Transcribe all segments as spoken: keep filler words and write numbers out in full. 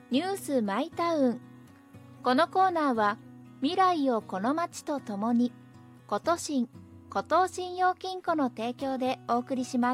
ニュースマイタウン。このコーナーは未来をこの街とともに、コトシン、コトー信用金庫の提供でお送りします。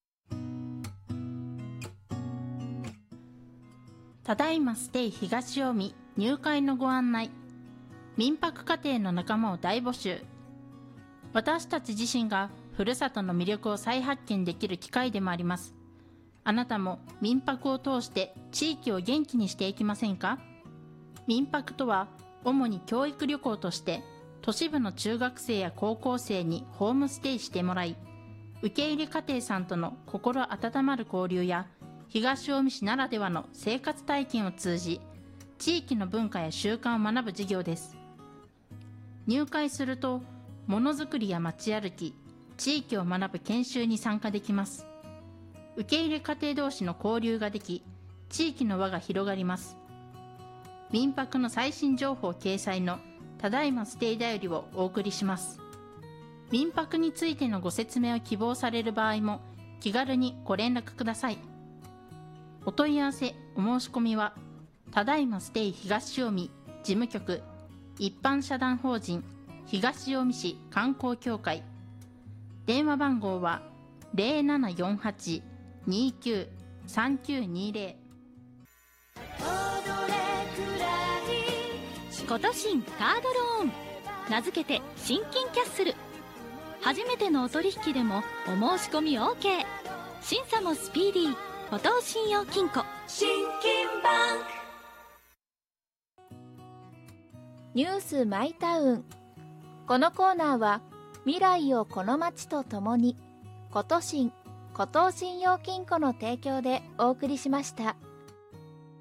ただいまステイ東近江入会のご案内。民泊家庭の仲間を大募集。私たち自身がふるさとの魅力を再発見できる機会でもあります。あなたも民泊を通して地域を元気にしていきませんか？民泊とは主に教育旅行として都市部の中学生や高校生にホームステイしてもらい、受け入れ家庭さんとの心温まる交流や東近江市ならではの生活体験を通じ、地域の文化や習慣を学ぶ事業です。入会すると、ものづくりや街歩き、地域を学ぶ研修に参加できます。受け入れ家庭同士の交流ができ、地域の輪が広がります。民泊の最新情報掲載のただいまステイだよりをお送りします。民泊についてのご説明を希望される場合も気軽にご連絡ください。お問い合わせ、お申し込みは、ただいまステイ東近江事務局一般社団法人東近江市観光協会。電話番号は ゼロななよんはち にきゅう さんきゅうにゼロ。 コトシンカードローン、名付けて新金キャッスル。初めてのお取引でもお申し込み オーケー。 審査もスピーディー。コトー信用金庫。 新金バンク。ニュースマイタウン。このコーナーは未来をこの街とともに、コトシン、コトー信用金庫の提供でお送りしました。